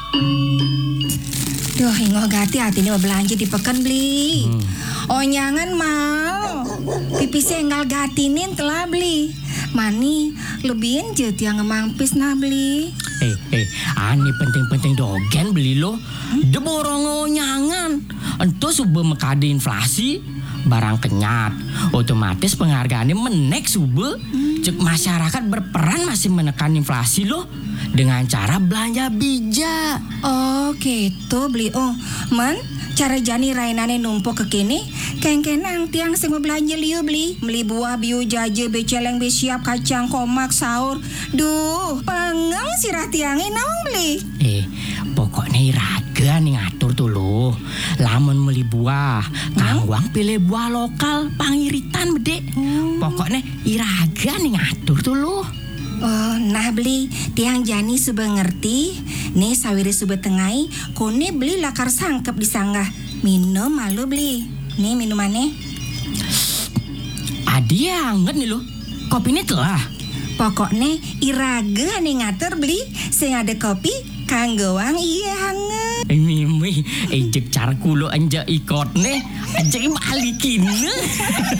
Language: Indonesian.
Duh, ingo gati hati ini mau belanja di pekan beli. Oh nyangan mau. Pipis enggal gatinin telah beli. Mani lebihin je tiang ngemampis nah beli. Ani penting-penting dogen beli lo. De borongo nyangan. Ento sube mekade inflasi. Barang kenyat. Otomatis penghargaannya menek sube. Cek masyarakat berperan masih menekan inflasi lo. Dengan cara belanja bijak. Oh gitu beli. Oh men cara jani rainane numpuk ke kini. Kengkenang tiang sing mau belanja liu beli. Beli buah biu jaje beceleng besiap kacang komak sahur. Duh pengeng sirah tiangin naung beli. Pokoknya iraga nih ngatur tuh lo. Lamun beli buah, kangwang pilih buah lokal, pangiritan bede. Pokoknya iraga nih ngatur tuh lo. Oh, nah beli tiang jani sudah ngerti. Nih sawiri sudah tengai. Kone beli lakar sangkep disanggah. Minum malu beli. Nih minumannya. Adi anget nih lo. Kopi ini telah. Pokoknya iraga nih ngatur beli. Sing ada kopi kanggawang iya hangat. Mimi, ejek cara kulo anja ikot nih. Ejek balikin.